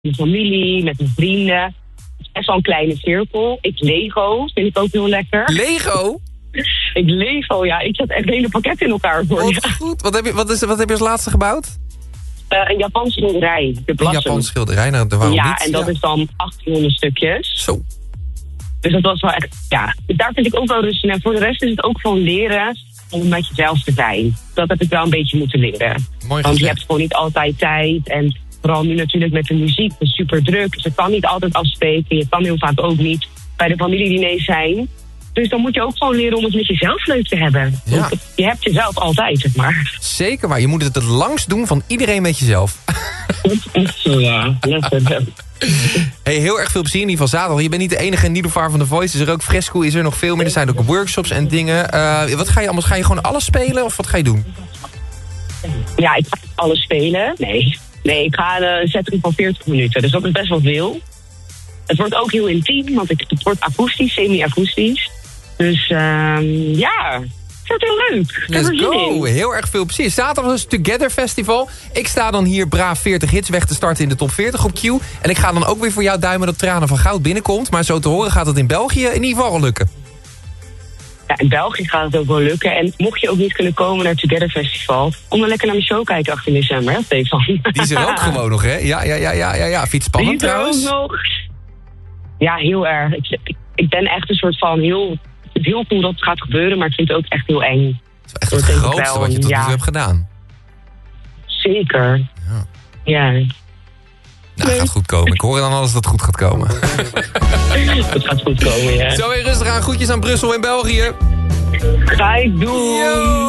mijn familie, met mijn vrienden. Het is best wel een kleine cirkel. Ik Lego, vind ik ook heel lekker. Lego? Ik Lego, ja. Ik zet echt hele pakketten in elkaar voor je. Wat goed. Wat heb je als laatste gebouwd? Een Japanse schilderij. De Een Japanse schilderij, nou, waarom ja, niet? en dat is dan 1800 stukjes. Zo. Dus dat was wel echt, ja. Daar vind ik ook wel rust in. En voor de rest is het ook gewoon leren om met jezelf te zijn. Dat heb ik wel een beetje moeten leren. Mooi Want je gezegd. hebt gewoon niet altijd tijd. En vooral nu natuurlijk met de muziek, het is super druk. Dus je kan niet altijd afspreken. Je kan heel vaak ook niet bij de familiediners zijn. Dus dan moet je ook gewoon leren om het met jezelf leuk te hebben. Ja. Want je hebt jezelf altijd, zeg maar. Zeker waar. Je moet het langst doen van iedereen met jezelf. Dat is echt zo, ja. Letterlijk. Hey, heel erg veel plezier in ieder geval zaterdag. Je bent niet de enige Nidovar van The Voice. Is er ook Fresco, is er nog veel meer. Er zijn ook workshops en dingen. Wat ga je allemaal? Ga je gewoon alles spelen of wat ga je doen? Ja, ik ga alles spelen. Nee, ik ga een setting van 40 minuten. Dus dat is best wel veel. Het wordt ook heel intiem, want het wordt akoestisch, semi-akoestisch. Dus ja, het wordt heel leuk. Ik heb er Let's zin go. in. Heel erg veel plezier. Zaterdag is Together Festival. Ik sta dan hier braaf 40 hits weg te starten in de top 40 op Q. En ik ga dan ook weer voor jou duimen dat Tranen van Goud binnenkomt. Maar zo te horen gaat het in België in ieder geval lukken. Ja, in België gaat het ook wel lukken. En mocht je ook niet kunnen komen naar het Together Festival, kom dan lekker naar mijn show kijken 18 december, hè, Stefan. Die is er ook gewoon nog, hè? Ja. Vind je het spannend Die is er ook trouwens? nog. Ja, heel erg. Ik ben echt een soort van heel cool dat het gaat gebeuren, maar ik vind het ook echt heel eng. Het is echt Dat het denk ik grootste wel, wat je tot nu ja. toe hebt gedaan. Zeker. Ja. Nou, gaat goed komen. Ik hoor dan alles dat het goed gaat komen. Het gaat goed komen, ja. Zo weer rustig aan. Groetjes aan Brussel in België. Ga ik doen. Yo.